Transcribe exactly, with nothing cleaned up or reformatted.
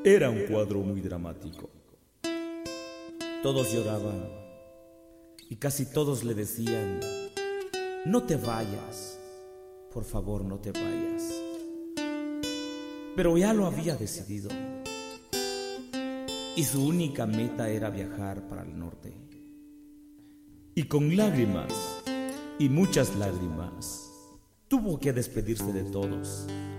Era un cuadro muy dramático. Todos lloraban y casi todos le decían: no te vayas, por favor, no te vayas. Pero ya lo había decidido y su única meta era viajar para el norte. Y con lágrimas y muchas lágrimas tuvo que despedirse de todos